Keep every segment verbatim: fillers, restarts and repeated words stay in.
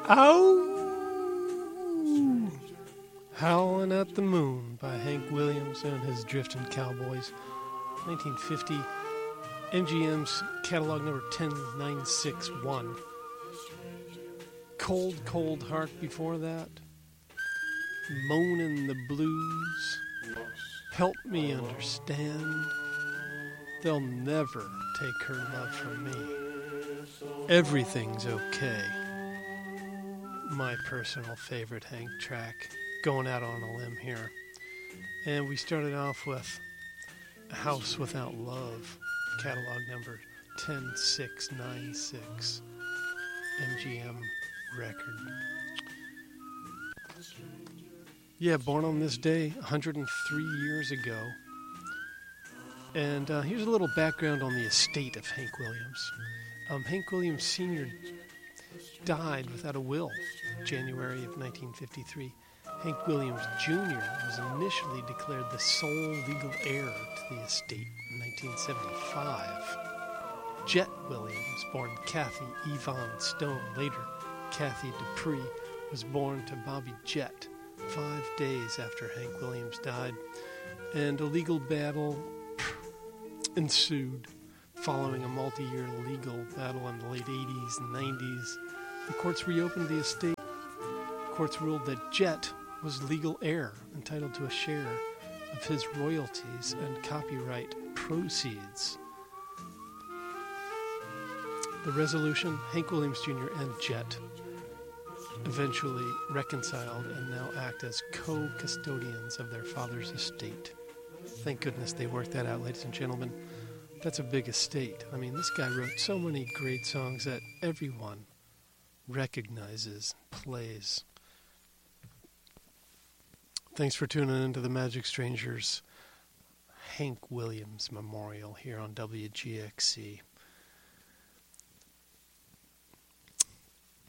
Ow! Howlin' at the Moon by Hank Williams and his Driftin' Cowboys. nineteen fifty. M G M's catalog number ten nine six one. Cold, Cold Heart before that. Moanin' the Blues. Help Me Understand. They'll never take her love from me. Everything's Okay. My personal favorite Hank track. Going out on a limb here. And we started off with A House Without Love, catalog number ten six nine six, M G M record. Yeah, born on this day one hundred three years ago. And uh, here's a little background on the estate of Hank Williams. Um, Hank Williams Senior died without a will in January of nineteen fifty-three. Hank Williams Junior was initially declared the sole legal heir to the estate in nineteen seventy-five. Jet Williams, born Kathy Yvonne Stone, later Kathy Dupree, was born to Bobby Jett five days after Hank Williams died, and a legal battle ensued. Following a multi-year legal battle in the late eighties and nineties, the courts reopened the estate. Courts ruled that Jett was legal heir, entitled to a share of his royalties and copyright proceeds. The resolution, Hank Williams Junior and Jett eventually reconciled and now act as co-custodians of their father's estate. Thank goodness they worked that out, ladies and gentlemen. That's a big estate. I mean, this guy wrote so many great songs that everyone recognizes, plays. Thanks for tuning into the Magic Strangers Hank Williams Memorial here on W G X C.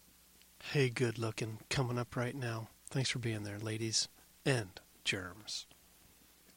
Hey, good looking, coming up right now. Thanks for being there, ladies and germs.